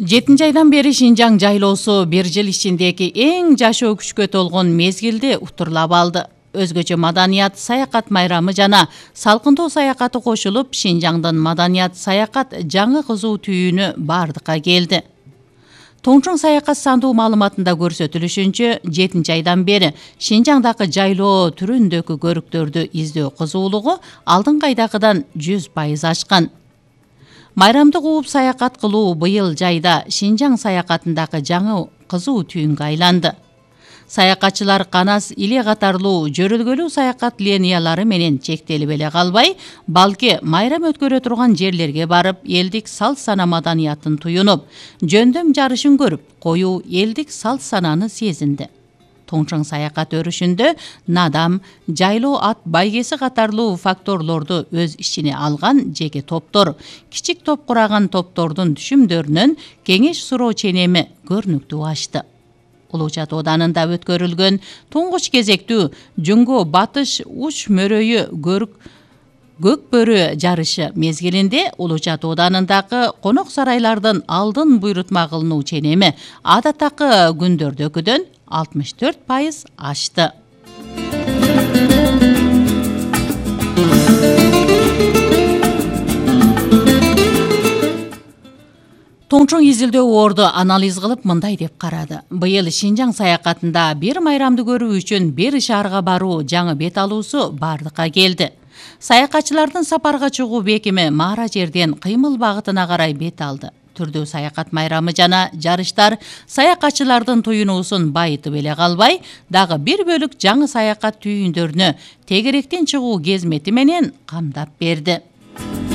7 айдан бeri Шинжаң жайлоосу бир жыл ичиндеги эң жашоо күчкө толгон мезгилди утурлап алды. Өзгөчө маданият саякат майрамы жана салкындоо саякаты кошулуп, Шинжаңдын маданият саякат жаңы кызуу түйүнү бардыкка келди. Тоңчоң саякат сандуу маалыматында көрсөтүлүшүнчө, 7 айдан бери Шинжаңдагы жайлоо түрүндөгү көрүктөрдү издөө кызуулугу алдыңкы айдагыдан 100% ашкан. Майрамды кууп саякат кылуу быйыл жайда Шинжаң саякатындагы жаңы кызуу түйүнгө айланды. Саякатчылар канас иле катарлуу жөрөлгөлүү саякат линиялары менен чектелип эле калбай, балки майрам өткөрө турган жерлерге барып, элдик салт сана маданиятын туюнуп, жөндөм жарышын көрүп, коюу элдик салт сананы сезинди. Тоңчоң саякат өрүшүндө надам, жайлоо ат байгеси катарлуу факторлорду өз ичине алган жеке топтор, кичик топ кураган топтордун түшүмдөрүнөн кеңеш суроо ченеми көрүнүктүү ашты. Улуу Чат Ооданында өткөрүлгөн туңгуч кезектүү Жүнгө батыш уч мөрөйү көк бөрү жарышы мезгилинде Улуу Чат Ооданындагы конок сарайлардын алдын буйрутма кылынуу ченеми адаттагы күндөрдөгүдөн 64% ашты. Тоңчоң изилдөө орду анализ кылып мындай деп карады. Быйыл Шинжаң саякатында бир майрамды көрүү үчүн бир шаарга баруу жаңы бет алуусу бардыкка келди. Саякатчылардын сапарга чыгуу бекими Маара жерден кыймыл багытына карай бет алды. Түрдүү саякат майрамы жана жарыштар саякатчылардын туюнуусун байытып эле калбай, дагы бир бөлүк жаңы саякат түйүндөрүнө тегеректен чыгуу кезмети менен камдап берди.